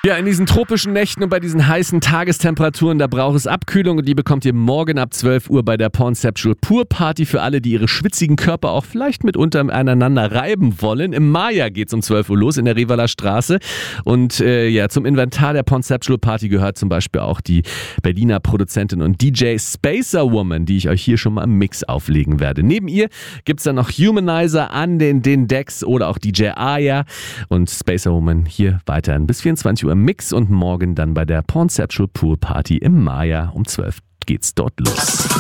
Ja, in diesen tropischen Nächten und bei diesen heißen Tagestemperaturen, da braucht es Abkühlung und die bekommt ihr morgen ab 12 Uhr bei der Pornceptual Pool Party für alle, die ihre schwitzigen Körper auch vielleicht mitunter aneinander reiben wollen. Im Maya geht's um 12 Uhr los in der Revaler Straße und zum Inventar der Pornceptual Party gehört zum Beispiel auch die Berliner Produzentin und DJ Spacer Woman, die ich euch hier schon mal im Mix auflegen werde. Neben ihr gibt's dann noch Humanizer an den Decks oder auch DJ Aya und Spacer Woman hier weiterhin bis 24 Uhr im Mix und morgen dann bei der Pornceptual Pool Party im Maya um 12 geht's dort los.